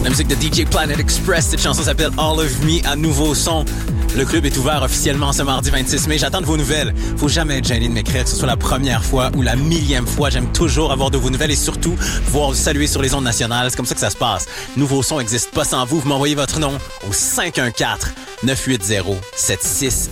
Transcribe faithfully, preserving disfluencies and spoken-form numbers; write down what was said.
La musique de D J Planet Express, cette chanson s'appelle All of Me à Nouveau Son. Le club est ouvert officiellement ce mardi vingt-six mai. J'attends de vos nouvelles. Faut jamais être gêné de m'écrire, que ce soit la première fois ou la millième fois. J'aime toujours avoir de vos nouvelles et surtout pouvoir vous saluer sur les ondes nationales. C'est comme ça que ça se passe. Nouveau Son n'existe pas sans vous. Vous m'envoyez votre nom au cinq un quatre, neuf huit zéro, sept six